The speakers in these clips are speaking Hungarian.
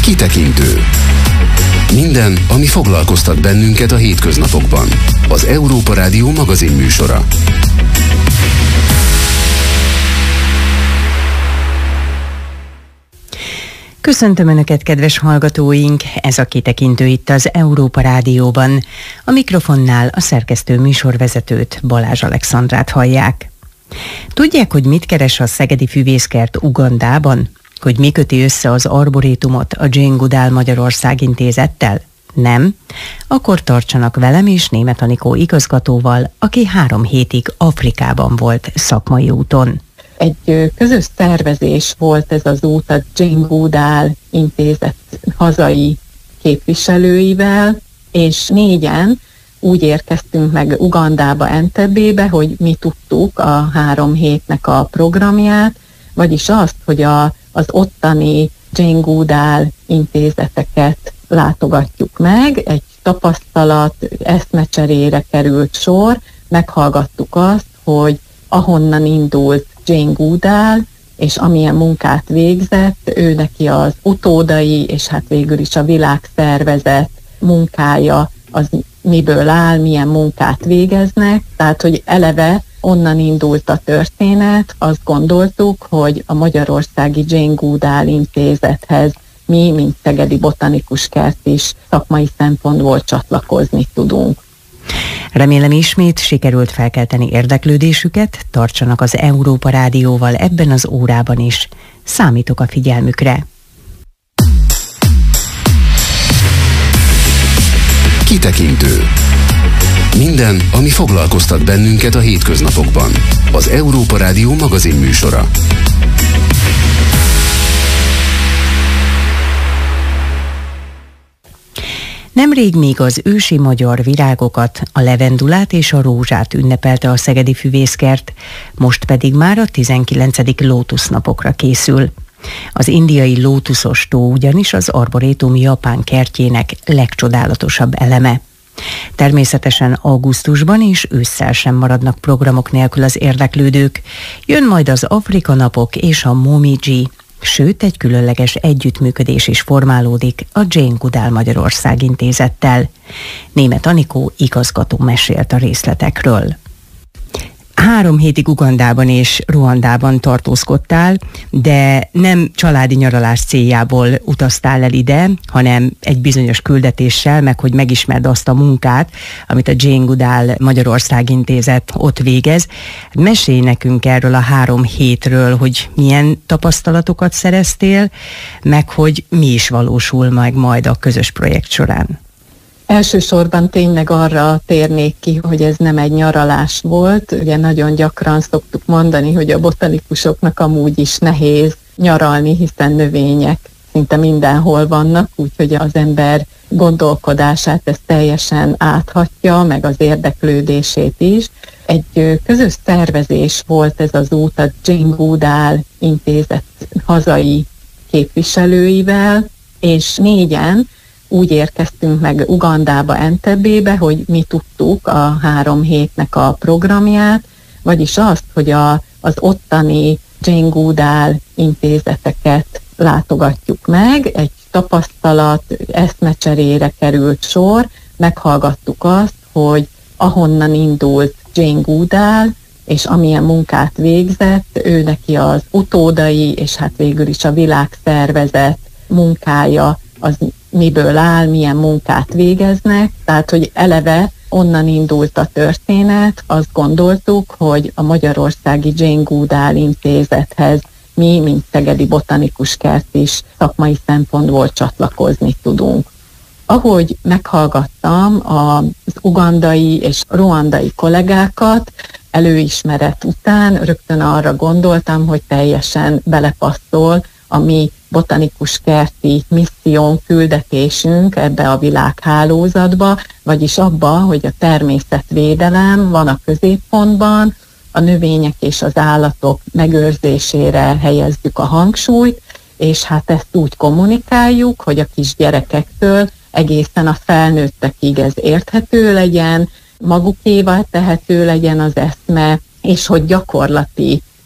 Kitekintő. Minden, ami foglalkoztat bennünket a hétköznapokban. Az Európa Rádió magazinműsora. Köszöntöm Önöket, kedves hallgatóink! Ez a Kitekintő itt az Európa Rádióban. A mikrofonnál a szerkesztő műsorvezetőt, Balázs Alexandrát hallják. Tudják, hogy mit keres a szegedi füvészkert Ugandában? Hogy mi köti össze az arborétumot a Jane Goodall Magyarország Intézettel? Nem? Akkor tartsanak velem és Németh Anikó igazgatóval, aki 3 hétig Afrikában volt szakmai úton. Egy közös szervezés volt ez az út a Jane Goodall Intézet hazai képviselőivel, és 4-en úgy érkeztünk meg Ugandába, Entebébe, hogy mi tudtuk a 3 hétnek a programját, vagyis azt, hogy az ottani Jane Goodall intézeteket látogatjuk meg, egy tapasztalat, eszmecserére került sor, meghallgattuk azt, hogy ahonnan indult Jane Goodall, és amilyen munkát végzett, ő neki az utódai, és hát végül is a világszervezet munkája az miből áll, milyen munkát végeznek, tehát hogy eleve onnan indult a történet, azt gondoltuk, hogy a magyarországi Jane Goodall Intézethez mi, mint Szegedi Botanikus Kert is szakmai szempontból csatlakozni tudunk. Remélem ismét sikerült felkelteni érdeklődésüket, tartsanak az Európa Rádióval ebben az órában is. Számítok a figyelmükre. Kitekintő. Minden, ami foglalkoztat bennünket a hétköznapokban. Az Európa Rádió magazinműsora. Nemrég még az ősi magyar virágokat, a levendulát és a rózsát ünnepelte a szegedi füvészkert, most pedig már a 19. lótusznapokra készül. Az indiai lótuszos tó ugyanis az arborétum japán kertjének legcsodálatosabb eleme. Természetesen augusztusban és ősszel sem maradnak programok nélkül az érdeklődők. Jön majd az Afrika napok és a Momiji, sőt egy különleges együttműködés is formálódik a Jane Goodall Magyarország Intézettel. Németh Anikó igazgató mesélt a részletekről. 3 hétig Ugandában és Ruandában tartózkodtál, de nem családi nyaralás céljából utaztál el ide, hanem egy bizonyos küldetéssel, meg hogy megismerd azt a munkát, amit a Jane Goodall Magyarország Intézet ott végez. Mesélj nekünk erről a 3 hétről, hogy milyen tapasztalatokat szereztél, meg hogy mi is valósul meg majd a közös projekt során. Elsősorban tényleg arra térnék ki, hogy ez nem egy nyaralás volt. Ugye nagyon gyakran szoktuk mondani, hogy a botanikusoknak amúgy is nehéz nyaralni, hiszen növények szinte mindenhol vannak, úgyhogy az ember gondolkodását ez teljesen áthatja, meg az érdeklődését is. Egy közös szervezés volt ez az út a Jane Goodall Intézet hazai képviselőivel, és 4-en úgy érkeztünk meg Ugandába, Entebébe, hogy mi tudtuk a 3 hétnek a programját, vagyis azt, hogy az ottani Jane Goodall intézeteket látogatjuk meg, egy tapasztalat, eszmecserére került sor, meghallgattuk azt, hogy ahonnan indult Jane Goodall, és amilyen munkát végzett, ő neki az utódai, és hát végül is a világszervezet munkája az miből áll, milyen munkát végeznek, tehát hogy eleve onnan indult a történet, azt gondoltuk, hogy a magyarországi Jane Goodall Intézethez mi, mint Szegedi Botanikus Kert is szakmai szempontból csatlakozni tudunk. Ahogy meghallgattam az ugandai és ruandai kollégákat, előismeret után rögtön arra gondoltam, hogy teljesen belepasszol a mi botanikus kerti misszión, küldetésünk ebbe a világhálózatba, vagyis abba, hogy a természetvédelem van a középpontban, a növények és az állatok megőrzésére helyezzük a hangsúlyt, és hát ezt úgy kommunikáljuk, hogy a kisgyerekektől egészen a felnőttekig ez érthető legyen, magukévá tehető legyen az eszme, és hogy gyakorlati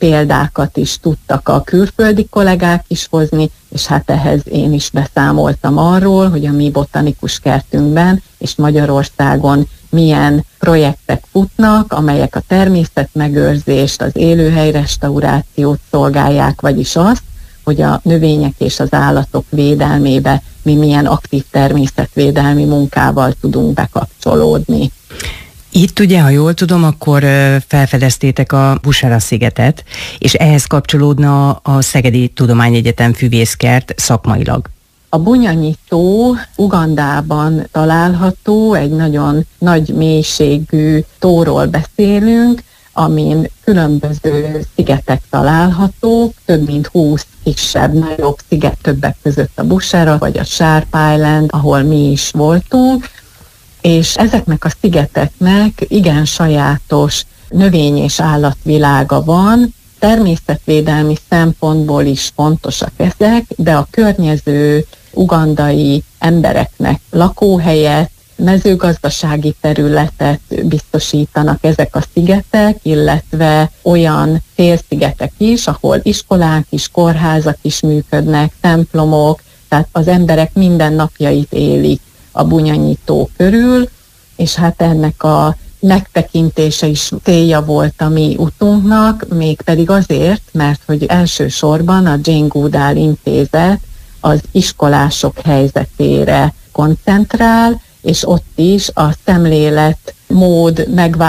példákat is tudtak a külföldi kollégák is hozni, és hát ehhez én is beszámoltam arról, hogy a mi botanikus kertünkben és Magyarországon milyen projektek futnak, amelyek a természetmegőrzést, az élőhelyrestaurációt szolgálják, vagyis azt, hogy a növények és az állatok védelmébe mi milyen aktív természetvédelmi munkával tudunk bekapcsolódni. Itt ugye, ha jól tudom, akkor felfedeztétek a Busára-szigetet, és ehhez kapcsolódna a Szegedi Tudományegyetem füvészkert szakmailag. A Bunyannyi tó Ugandában található, egy nagyon nagy mélységű tóról beszélünk, amin különböző szigetek találhatók, több mint 20 kisebb, nagyobb sziget, többek között a Busára vagy a Sharp Island, ahol mi is voltunk, és ezeknek a szigeteknek igen sajátos növény- és állatvilága van, természetvédelmi szempontból is fontosak ezek, de a környező ugandai embereknek lakóhelyet, mezőgazdasági területet biztosítanak ezek a szigetek, illetve olyan félszigetek is, ahol iskolák is, kórházak is működnek, templomok, tehát az emberek mindennapjait élik a Bunyannyi tó körül, és hát ennek a megtekintése is célja volt a mi utunknak, mégpedig azért, mert hogy elsősorban a Jane Goodall Intézet az iskolások helyzetére koncentrál, és ott is a szemléletmód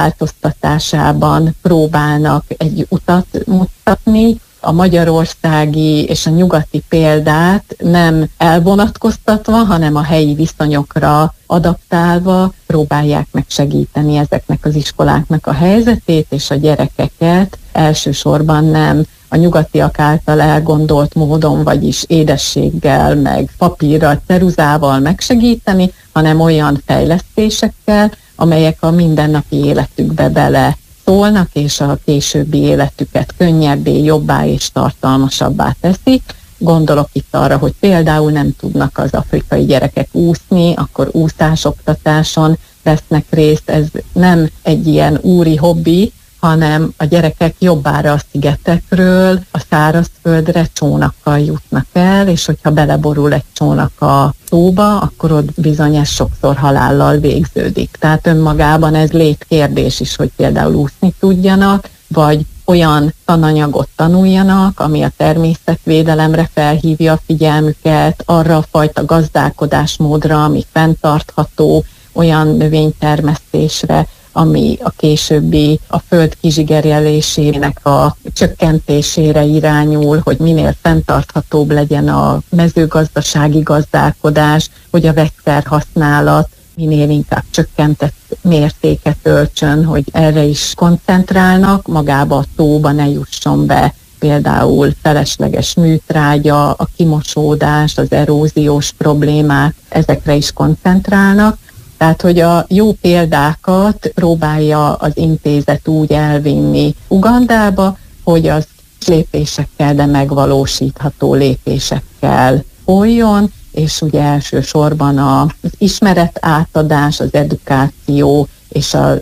megváltoztatásában próbálnak egy utat mutatni, a magyarországi és a nyugati példát nem elvonatkoztatva, hanem a helyi viszonyokra adaptálva próbálják meg segíteni ezeknek az iskoláknak a helyzetét, és a gyerekeket elsősorban nem a nyugatiak által elgondolt módon, vagyis édességgel, meg papírral, ceruzával megsegíteni, hanem olyan fejlesztésekkel, amelyek a mindennapi életükbe bele szólnak, és a későbbi életüket könnyebbé, jobbá és tartalmasabbá teszik. Gondolok itt arra, hogy például nem tudnak az afrikai gyerekek úszni, akkor úszásoktatáson vesznek részt. Ez nem egy ilyen úri hobbi, hanem a gyerekek jobbára a szigetekről a szárazföldre csónakkal jutnak el, és hogyha beleborul egy csónak a tóba, akkor ott bizony ez sokszor halállal végződik. Tehát önmagában ez létkérdés is, hogy például úszni tudjanak, vagy olyan tananyagot tanuljanak, ami a természetvédelemre felhívja a figyelmüket, arra a fajta gazdálkodásmódra, ami fenntartható, olyan növénytermesztésre, ami a későbbi a föld kizsigerjelésének a csökkentésére irányul, hogy minél fenntarthatóbb legyen a mezőgazdasági gazdálkodás, hogy a vegyszerhasználat minél inkább csökkentett mértéket öltsön, hogy erre is koncentrálnak, magába a tóba ne jusson be például felesleges műtrágya, a kimosódás, az eróziós problémák, ezekre is koncentrálnak. Tehát, hogy a jó példákat próbálja az intézet úgy elvinni Ugandába, hogy az lépésekkel, de megvalósítható lépésekkel folyjon, és ugye elsősorban az ismeretátadás, az edukáció és az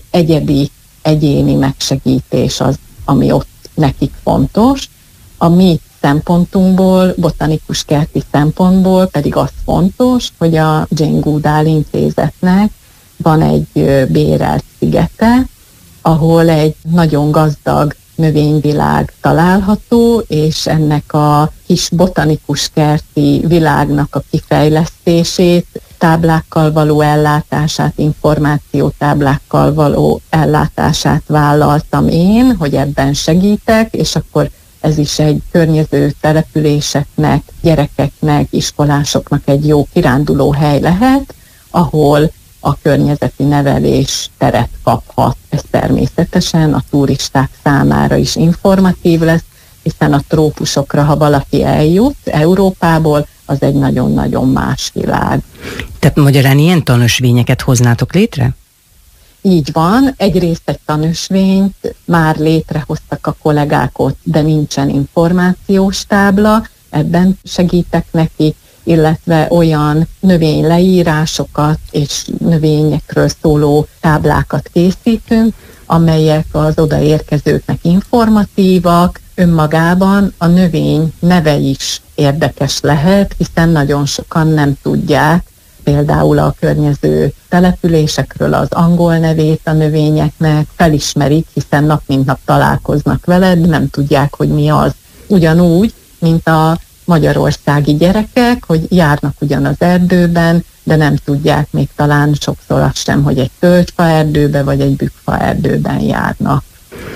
egyéni megsegítés az, ami ott nekik fontos. A mi szempontunkból, botanikus kerti szempontból pedig az fontos, hogy a Jane Goodall Intézetnek van egy bérelt szigete, ahol egy nagyon gazdag növényvilág található, és ennek a kis botanikus kerti világnak a kifejlesztését, táblákkal való ellátását, információtáblákkal való ellátását vállaltam én, hogy ebben segítek, és akkor ez is egy környező településeknek, gyerekeknek, iskolásoknak egy jó kiránduló hely lehet, ahol a környezeti nevelés teret kaphat. Ez természetesen a turisták számára is informatív lesz, hiszen a trópusokra, ha valaki eljut Európából, az egy nagyon-nagyon más világ. Tehát magyarán ilyen tanösvényeket hoznátok létre? Így van, egyrészt egy tanösvényt már létrehoztak a kollégák ott, de nincsen információs tábla, ebben segítek nekik, illetve olyan növényleírásokat és növényekről szóló táblákat készítünk, amelyek az odaérkezőknek informatívak, önmagában a növény neve is érdekes lehet, hiszen nagyon sokan nem tudják, például a környező településekről az angol nevét a növényeknek, felismerik, hiszen nap mint nap találkoznak veled, nem tudják, hogy mi az. Ugyanúgy, mint a magyarországi gyerekek, hogy járnak ugyan az erdőben, de nem tudják még talán sokszor azt sem, hogy egy tölgyfa erdőbe vagy egy bükkfa erdőben járnak.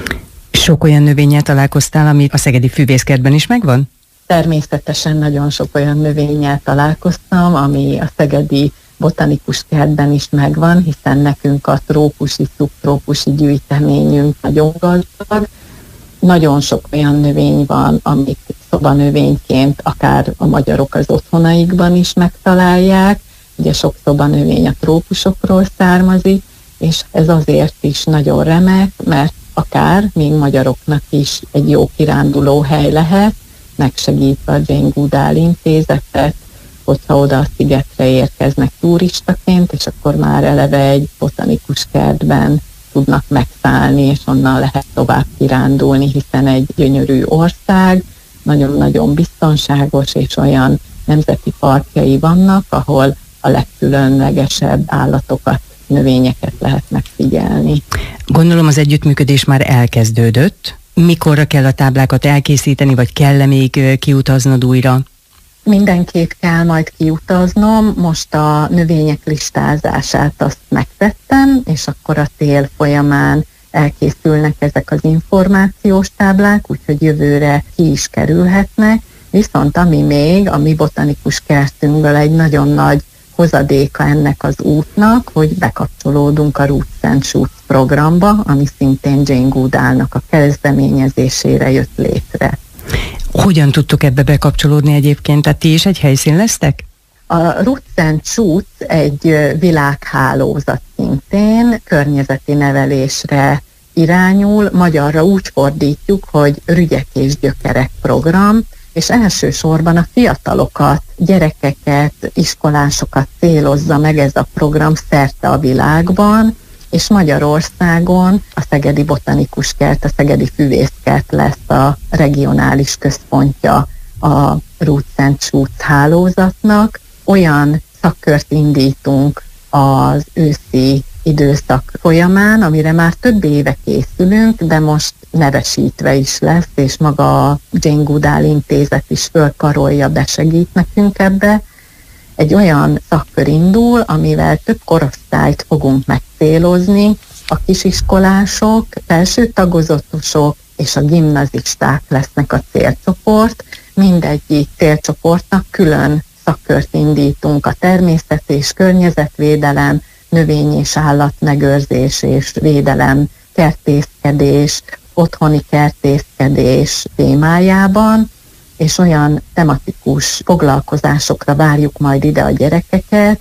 Sok olyan növényel találkoztál, ami a szegedi füvészkertben is megvan? Természetesen nagyon sok olyan növényel találkoztam, ami a szegedi botanikus kertben is megvan, hiszen nekünk a trópusi, szubtrópusi gyűjteményünk nagyon gazdag. Nagyon sok olyan növény van, amik szobanövényként akár a magyarok az otthonaikban is megtalálják. Ugye sok szobanövény a trópusokról származik, és ez azért is nagyon remek, mert akár még magyaroknak is egy jó kiránduló hely lehet, megsegítve a Jane Goodall intézetet, hogyha oda a szigetre érkeznek turistaként, és akkor már eleve egy botanikus kertben tudnak megszállni, és onnan lehet tovább kirándulni, hiszen egy gyönyörű ország, nagyon-nagyon biztonságos, és olyan nemzeti parkjai vannak, ahol a legkülönlegesebb állatokat, növényeket lehet megfigyelni. Gondolom az együttműködés már elkezdődött. Mikorra kell a táblákat elkészíteni, vagy kell-e még kiutaznod újra? Mindenképp kell majd kiutaznom. Most a növények listázását azt megtettem, és akkor a tél folyamán elkészülnek ezek az információs táblák, úgyhogy jövőre ki is kerülhetnek. Viszont ami még a mi botanikus kertünkből egy nagyon nagy hozadéka ennek az útnak, hogy bekapcsolódunk a Roots and Shoots programba, ami szintén Jane Goodallnak a kezdeményezésére jött létre. Hogyan tudtok ebbe bekapcsolódni egyébként? Tehát ti is egy helyszín lesztek? A Roots and Shoots egy világhálózat szintén, környezeti nevelésre irányul, magyarra úgy fordítjuk, hogy Rügyek és Gyökerek program, és elsősorban a fiatalokat, gyerekeket, iskolásokat célozza meg ez a program szerte a világban, és Magyarországon a Szegedi Botanikus Kert, a Szegedi Füvészkert lesz a regionális központja a Roots and Shoots hálózatnak. Olyan szakkört indítunk az őszi időszak folyamán, amire már több éve készülünk, de most nevesítve is lesz, és maga a Jane Goodall intézet is fölkarolja, besegít nekünk ebbe. Egy olyan szakkör indul, amivel több korosztályt fogunk megcélozni, a kisiskolások, felső tagozatosok és a gimnazisták lesznek a célcsoport. Mindegyik célcsoportnak külön szakkört indítunk, a természet és környezetvédelem, növény- és állatmegőrzés és védelem, kertészkedés, otthoni kertészkedés témájában, és olyan tematikus foglalkozásokra várjuk majd ide a gyerekeket,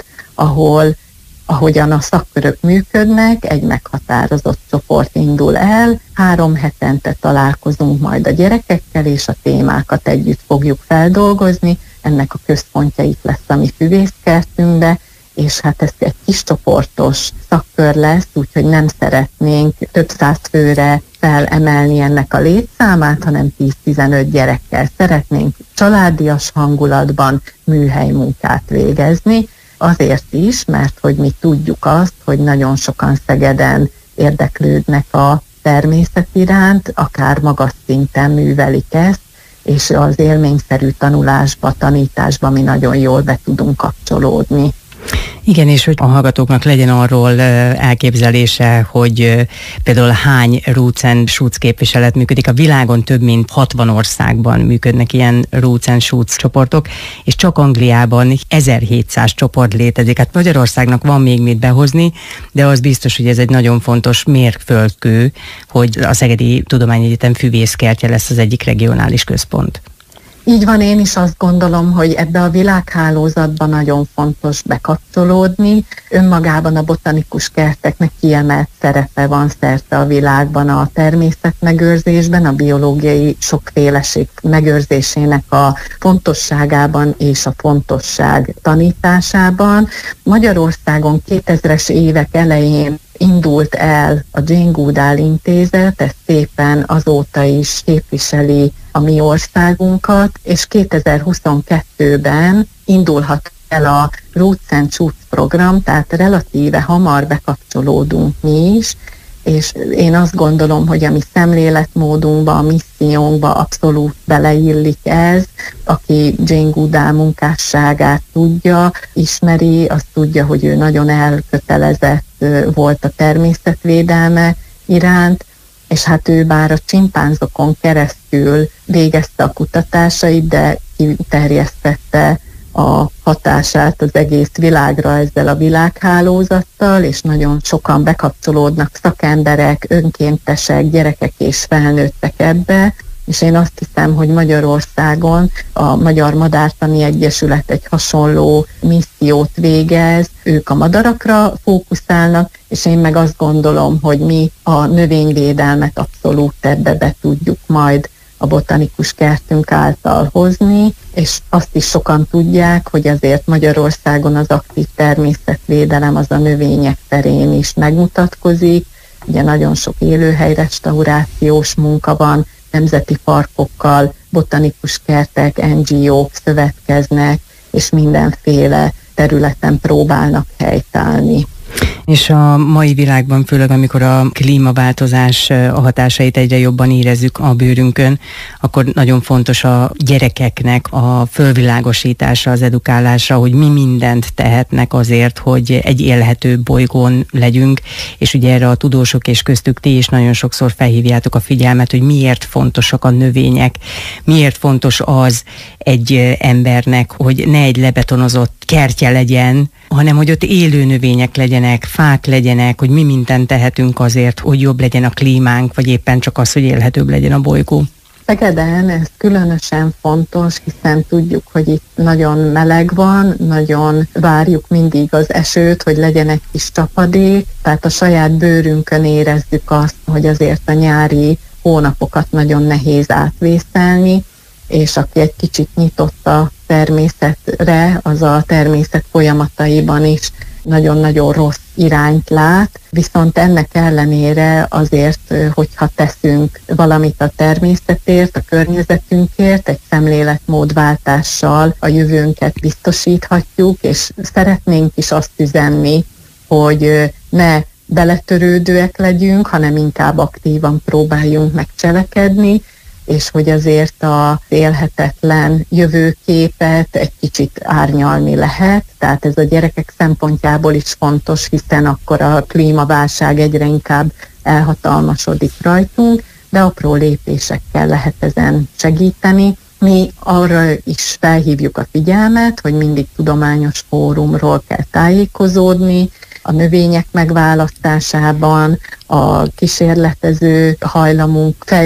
ahogyan a szakkörök működnek, egy meghatározott csoport indul el, 3 hetente találkozunk majd a gyerekekkel, és a témákat együtt fogjuk feldolgozni, ennek a központja itt lesz a mi füvészkertünkbe, és hát ez egy kis csoportos szakkör lesz, úgyhogy nem szeretnénk több száz főre felemelni ennek a létszámát, hanem 10-15 gyerekkel szeretnénk családias hangulatban műhelymunkát végezni. Azért is, mert hogy mi tudjuk azt, hogy nagyon sokan Szegeden érdeklődnek a természet iránt, akár magas szinten művelik ezt, és az élményszerű tanulásba, tanításba mi nagyon jól be tudunk kapcsolódni. Igen, és hogy a hallgatóknak legyen arról elképzelése, hogy például hány Roots and Shoots képviselet működik. A világon több mint 60 országban működnek ilyen Roots and Shoots csoportok, és csak Angliában 1700 csoport létezik. Hát Magyarországnak van még mit behozni, de az biztos, hogy ez egy nagyon fontos mérföldkő, hogy a Szegedi Tudományegyetem füvészkertje lesz az egyik regionális központ. Így van, én is azt gondolom, hogy ebbe a világhálózatban nagyon fontos bekapcsolódni. Önmagában a botanikus kerteknek kiemelt szerepe van szerte a világban a természetmegőrzésben, a biológiai sokféleség megőrzésének a fontosságában és a fontosság tanításában. Magyarországon 2000-es évek elején indult el a Jane Goodall Intézet, ez szépen azóta is képviseli a mi országunkat, és 2022-ben indulhat el a Roots and Shoots program, tehát relatíve hamar bekapcsolódunk mi is, és én azt gondolom, hogy a mi szemléletmódunkba, a missziónkba abszolút beleillik ez. Aki Jane Goodall munkásságát tudja, ismeri, azt tudja, hogy ő nagyon elkötelezett volt a természetvédelme iránt, és hát ő bár a csimpánzokon keresztül végezte a kutatásait, de kiterjesztette a hatását az egész világra ezzel a világhálózattal, és nagyon sokan bekapcsolódnak, szakemberek, önkéntesek, gyerekek és felnőttek ebbe, és én azt hiszem, hogy Magyarországon a Magyar Madártani Egyesület egy hasonló missziót végez, ők a madarakra fókuszálnak, és én meg azt gondolom, hogy mi a növényvédelmet abszolút ebbe be tudjuk majd a botanikus kertünk által hozni, és azt is sokan tudják, hogy azért Magyarországon az aktív természetvédelem az a növények terén is megmutatkozik. Ugye nagyon sok élőhelyrestaurációs munka van, nemzeti parkokkal, botanikus kertek, NGO-k szövetkeznek, és mindenféle területen próbálnak helytállni. És a mai világban, főleg amikor a klímaváltozás a hatásait egyre jobban érezzük a bőrünkön, akkor nagyon fontos a gyerekeknek a fölvilágosítása, az edukálása, hogy mi mindent tehetnek azért, hogy egy élhető bolygón legyünk, és ugye erre a tudósok és köztük ti is nagyon sokszor felhívjátok a figyelmet, hogy miért fontosak a növények, miért fontos az egy embernek, hogy ne egy lebetonozott kertje legyen, hanem hogy ott élő növények legyenek, fák legyenek, hogy mi mindent tehetünk azért, hogy jobb legyen a klímánk, vagy éppen csak az, hogy élhetőbb legyen a bolygó. Szegeden ez különösen fontos, hiszen tudjuk, hogy itt nagyon meleg van, nagyon várjuk mindig az esőt, hogy legyen egy kis csapadék, tehát a saját bőrünkön érezzük azt, hogy azért a nyári hónapokat nagyon nehéz átvészelni, és aki egy kicsit nyitott a természetre, az a természet folyamataiban is nagyon-nagyon rossz irányt lát, viszont ennek ellenére azért, hogyha teszünk valamit a természetért, a környezetünkért, egy szemléletmódváltással a jövőnket biztosíthatjuk, és szeretnénk is azt üzenni, hogy ne beletörődőek legyünk, hanem inkább aktívan próbáljunk megcselekedni, és hogy azért az élhetetlen jövőképet egy kicsit árnyalni lehet. Tehát ez a gyerekek szempontjából is fontos, hiszen akkor a klímaválság egyre inkább elhatalmasodik rajtunk, de apró lépésekkel lehet ezen segíteni. Mi arra is felhívjuk a figyelmet, hogy mindig tudományos fórumról kell tájékozódni, a növények megválasztásában, a kísérletező hajlamunk